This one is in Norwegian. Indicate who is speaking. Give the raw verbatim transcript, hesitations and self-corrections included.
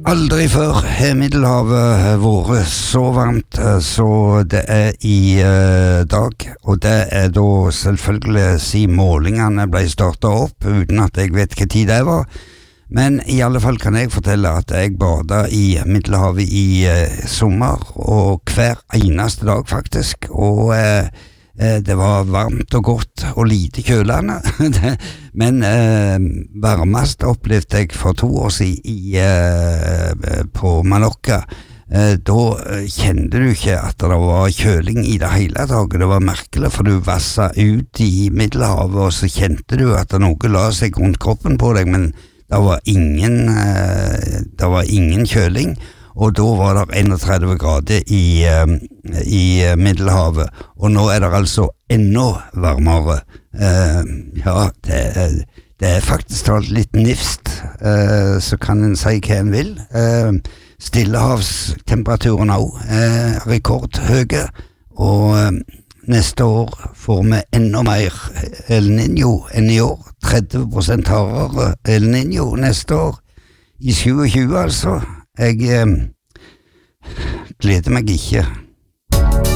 Speaker 1: Aldri før har Middelhavet vært så varmt så det er i uh, dag, og det er da selvfølgelig siden målingene ble startet opp, uten at jeg vet hva tid det var. Men i alle fall kan jeg fortelle at jeg badet i Middelhavet i uh, sommer, og hver eneste dag faktisk, og uh, det var varmt og godt og lite kjølende, men eh, varmest opplevde jeg for to år siden i, eh, på Mallorca. Eh, da kjente du ikke at det var kjøling i det hele tatt. Det var merkelig, for du vasset ut i Middelhavet, og så kjente du at noe la seg rundt kroppen på deg, men det var ingen, eh, det var ingen kjøling. Og da var det trettien grader i, uh, i Middelhavet, og nå er det altså enda varmere. Uh, ja, det, det er faktisk talt litt nifst, uh, så kan en si hva en vil. Uh, Stillehavstemperaturen også er rekordhøye, og uh, neste år får vi enda mer El Niño enn i år. tretti prosent hardere El Niño neste år, i tjue tjue altså. Jeg eh, gleder meg ikke.